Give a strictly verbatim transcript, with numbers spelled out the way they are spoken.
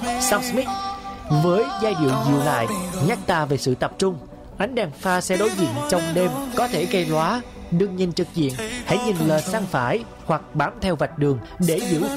Sam Smith với giai điệu dịu lại nhắc ta về sự tập trung. Ánh đèn pha xe đối diện trong đêm có thể gây lóa. Đừng nhìn trực diện, hãy nhìn lờ sang phải hoặc bám theo vạch đường để giữ